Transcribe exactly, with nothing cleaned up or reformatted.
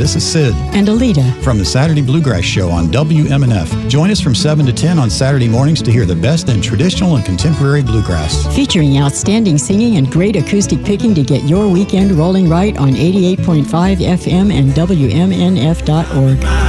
this is Sid. And Alita. From the Saturday Bluegrass Show on W M N F. Join us from seven to ten on Saturday mornings to hear the best in traditional and contemporary bluegrass. Featuring outstanding singing and great acoustic picking to get your weekend rolling right on eighty-eight point five F M and W M N F dot org.